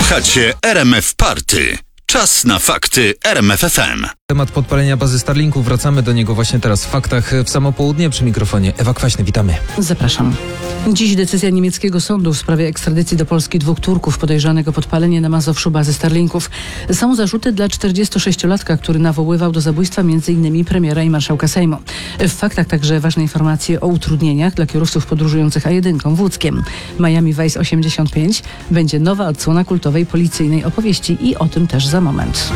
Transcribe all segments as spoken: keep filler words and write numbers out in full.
Słuchacie R M F Party. Czas na fakty R M F F M. Temat podpalenia bazy Starlinków. Wracamy do niego właśnie teraz w faktach w samo południe. Przy mikrofonie Ewa Kwaśny. Witamy. Zapraszam. Dziś decyzja niemieckiego sądu w sprawie ekstradycji do Polski dwóch Turków podejrzanych o podpalenie na Mazowszu bazy Starlinków. Są zarzuty dla czterdziestosześciolatka, który nawoływał do zabójstwa m.in. premiera i marszałka Sejmu. W faktach także ważne informacje o utrudnieniach dla kierowców podróżujących A jeden w Łódzkiem. Miami Vice osiemdziesiąt pięć będzie nowa odsłona kultowej policyjnej opowieści i o tym też za moment.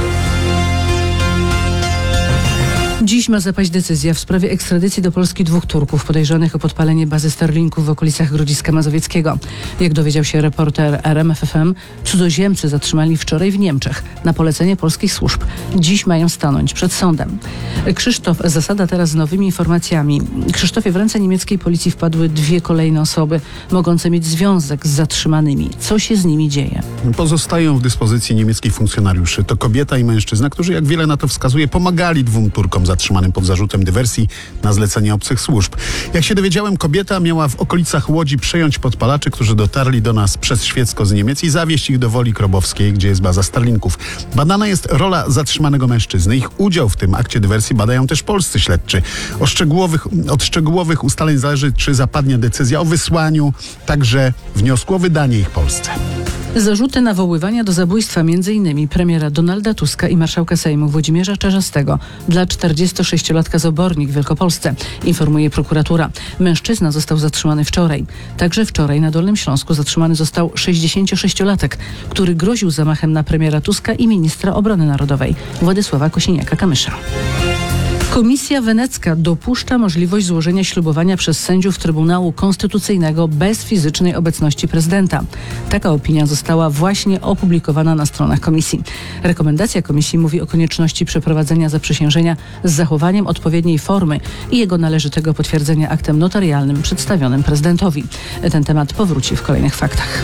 Dziś ma zapaść decyzja w sprawie ekstradycji do Polski dwóch Turków podejrzanych o podpalenie bazy Starlinków w okolicach Grodziska Mazowieckiego. Jak dowiedział się reporter R M F F M, cudzoziemcy zatrzymali wczoraj w Niemczech na polecenie polskich służb. Dziś mają stanąć przed sądem. Krzysztof Zasada teraz z nowymi informacjami. Krzysztofie, w ręce niemieckiej policji wpadły dwie kolejne osoby mogące mieć związek z zatrzymanymi. Co się z nimi dzieje? Pozostają w dyspozycji niemieckich funkcjonariuszy. To kobieta i mężczyzna, którzy, jak wiele na to wskazuje, pomagali dwóm Turkom zatrzymanym pod zarzutem dywersji na zlecenie obcych służb. Jak się dowiedziałem, kobieta miała w okolicach Łodzi przejąć podpalaczy, którzy dotarli do nas przez Świecko z Niemiec i zawieźć ich do Woli Krobowskiej, gdzie jest baza Starlinków. Badana jest rola zatrzymanego mężczyzny. Ich udział w tym akcie dywersji badają też polscy śledczy. O szczegółowych, od szczegółowych ustaleń zależy, czy zapadnie decyzja o wysłaniu, także wniosku o wydanie ich Polsce. Zarzuty nawoływania do zabójstwa m.in. premiera Donalda Tuska i marszałka Sejmu Włodzimierza Czarzastego dla czterdziestosześciolatka z Obornik w Wielkopolsce, informuje prokuratura. Mężczyzna został zatrzymany wczoraj. Także wczoraj na Dolnym Śląsku zatrzymany został sześćdziesięciosześciolatek, który groził zamachem na premiera Tuska i ministra obrony narodowej Władysława Kosiniaka-Kamysza. Komisja Wenecka dopuszcza możliwość złożenia ślubowania przez sędziów Trybunału Konstytucyjnego bez fizycznej obecności prezydenta. Taka opinia została właśnie opublikowana na stronach komisji. Rekomendacja komisji mówi o konieczności przeprowadzenia zaprzysiężenia z zachowaniem odpowiedniej formy i jego należytego potwierdzenia aktem notarialnym przedstawionym prezydentowi. Ten temat powróci w kolejnych faktach.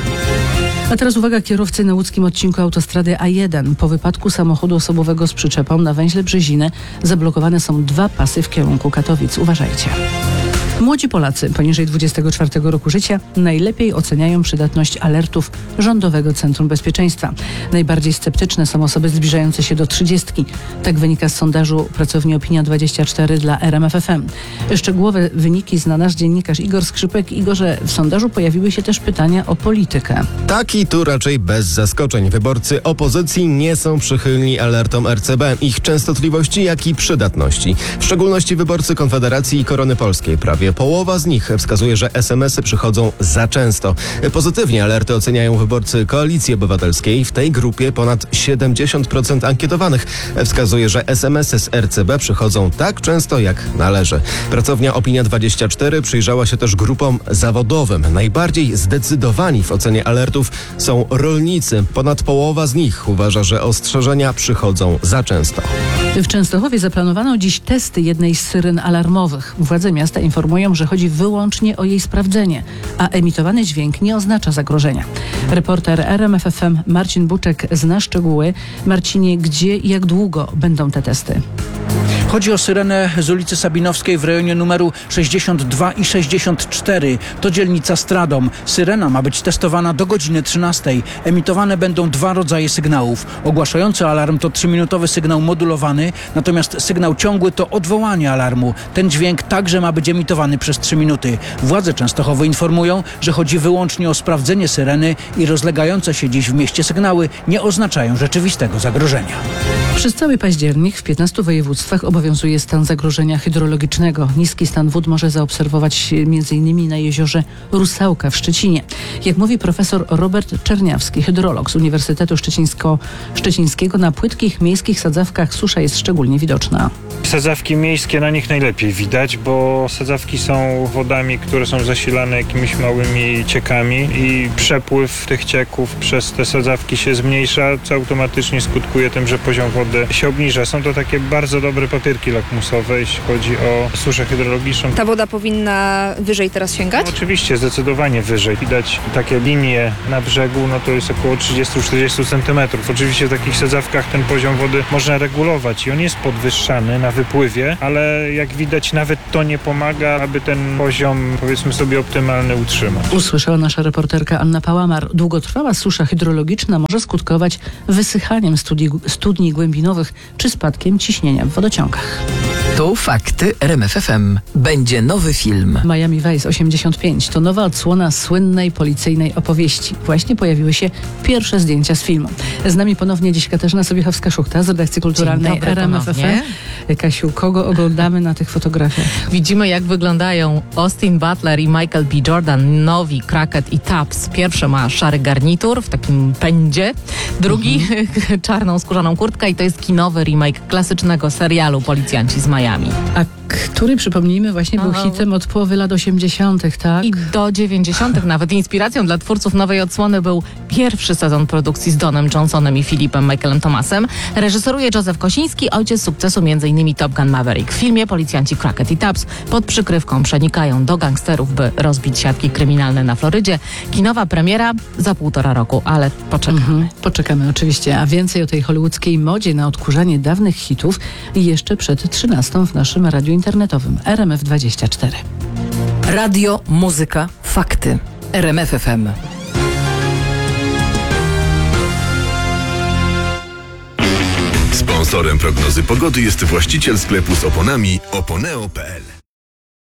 A teraz uwaga, kierowcy na łódzkim odcinku autostrady A jeden. Po wypadku samochodu osobowego z przyczepą na węźle Brzeziny zablokowane są dwa pasy w kierunku Katowic. Uważajcie. Młodzi Polacy poniżej dwudziestego czwartego roku życia najlepiej oceniają przydatność alertów Rządowego Centrum Bezpieczeństwa. Najbardziej sceptyczne są osoby zbliżające się do trzydziestki. Tak wynika z sondażu pracowni Opinia dwadzieścia cztery dla R M F F M. Szczegółowe wyniki zna nasz dziennikarz Igor Skrzypek. Igorze, w sondażu pojawiły się też pytania o politykę. Tak i tu raczej bez zaskoczeń. Wyborcy opozycji nie są przychylni alertom R C B, ich częstotliwości, jak i przydatności. W szczególności wyborcy Konfederacji i Korony Polskiej. Prawie połowa z nich wskazuje, że es em esy przychodzą za często. Pozytywnie alerty oceniają wyborcy Koalicji Obywatelskiej. W tej grupie ponad siedemdziesiąt procent ankietowanych wskazuje, że es em esy z R C B przychodzą tak często, jak należy. Pracownia Opinia dwadzieścia cztery przyjrzała się też grupom zawodowym. Najbardziej zdecydowani w ocenie alertów są rolnicy. Ponad połowa z nich uważa, że ostrzeżenia przychodzą za często. W Częstochowie zaplanowano dziś testy jednej z syren alarmowych. Władze miasta informują, że chodzi wyłącznie o jej sprawdzenie, a emitowany dźwięk nie oznacza zagrożenia. Reporter R M F F M Marcin Buczek zna szczegóły. Marcinie, gdzie i jak długo będą te testy? Chodzi o syrenę z ulicy Sabinowskiej w rejonie numeru sześćdziesiąt dwa i sześćdziesiąt cztery. To dzielnica Stradom. Syrena ma być testowana do godziny trzynastej. Emitowane będą dwa rodzaje sygnałów. Ogłaszający alarm to trzyminutowy sygnał modulowany, natomiast sygnał ciągły to odwołanie alarmu. Ten dźwięk także ma być emitowany przez trzy minuty. Władze Częstochowy informują, że chodzi wyłącznie o sprawdzenie syreny i rozlegające się dziś w mieście sygnały nie oznaczają rzeczywistego zagrożenia. Przez cały październik w piętnastu województwach obowiązuje stan zagrożenia hydrologicznego. Niski stan wód może zaobserwować m.in. na jeziorze Rusałka w Szczecinie. Jak mówi profesor Robert Czerniawski, hydrolog z Uniwersytetu Szczecińsko- Szczecińskiego, na płytkich miejskich sadzawkach susza jest szczególnie widoczna. Sadzawki miejskie, na nich najlepiej widać, bo sadzawki są wodami, które są zasilane jakimiś małymi ciekami i przepływ tych cieków przez te sadzawki się zmniejsza, co automatycznie skutkuje tym, że poziom wody wody się obniża. Są to takie bardzo dobre papierki lakmusowe, jeśli chodzi o suszę hydrologiczną. Ta woda powinna wyżej teraz sięgać? No, oczywiście, zdecydowanie wyżej. Widać takie linie na brzegu, no to jest około trzydzieści do czterdziestu centymetrów. Oczywiście w takich sadzawkach ten poziom wody można regulować i on jest podwyższany na wypływie, ale jak widać nawet to nie pomaga, aby ten poziom, powiedzmy sobie, optymalny utrzymać. Usłyszała nasza reporterka Anna Pałamar. Długotrwała susza hydrologiczna może skutkować wysychaniem studni, studni głębinowych czy spadkiem ciśnienia w wodociągach. To fakty R M F F M. Będzie nowy film. Miami Vice osiemdziesiąt pięć to nowa odsłona słynnej policyjnej opowieści. Właśnie pojawiły się pierwsze zdjęcia z filmu. Z nami ponownie dziś Katarzyna Sobiechowska-Szuchta z redakcji kulturalnej Dzień dobry, R M F F M. Kasiu, kogo oglądamy na tych fotografiach? Widzimy, jak wyglądają Austin Butler i Michael B. Jordan, nowi Crockett i Tubbs. Pierwszy ma szary garnitur w takim pędzie, drugi mhm. czarną skórzaną kurtkę i to jest kinowy remake klasycznego serialu Policjanci z Miami. A który, przypomnijmy, właśnie był Aha. hitem od połowy lat osiemdziesiątych, tak? I do dziewięćdziesiątych nawet. Inspiracją dla twórców nowej odsłony był pierwszy sezon produkcji z Donem Johnsonem i Philipem Michaelem Thomasem. Reżyseruje Józef Kosiński, ojciec sukcesu między innymi Top Gun Maverick. W filmie policjanci Crockett i Tubbs pod przykrywką przenikają do gangsterów, by rozbić siatki kryminalne na Florydzie. Kinowa premiera za półtora roku, ale poczekamy. Mhm. Poczekamy oczywiście, a więcej o tej hollywoodzkiej modzie na odkurzanie dawnych hitów jeszcze przed trzynastą w naszym radiu internetowym R M F dwadzieścia cztery. Radio, muzyka, fakty. R M F F M. Sponsorem prognozy pogody jest właściciel sklepu z oponami oponeo kropka p l.